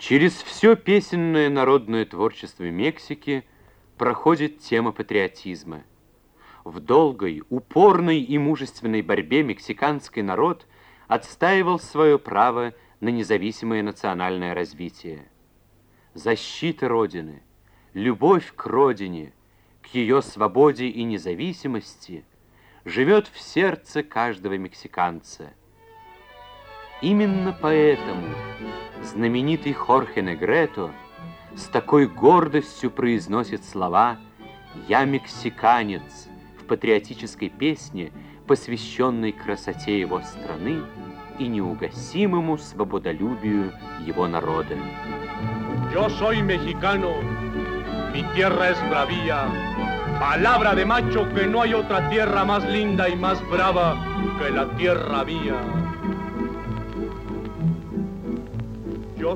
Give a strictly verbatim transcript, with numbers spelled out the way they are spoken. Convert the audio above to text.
Через все песенное народное творчество Мексики проходит тема патриотизма. В долгой, упорной и мужественной борьбе мексиканский народ отстаивал свое право на независимое национальное развитие. Защита Родины, любовь к Родине, к ее свободе и независимости живет в сердце каждого мексиканца. Именно поэтому знаменитый Хорхе Негрето с такой гордостью произносит слова «Я мексиканец» в патриотической песне, посвященной красоте его страны и неугасимому свободолюбию его народа. Yo soy mexicano, mi tierra es bravía, palabra de macho que no hay otra tierra más linda y más brava que la tierra mía.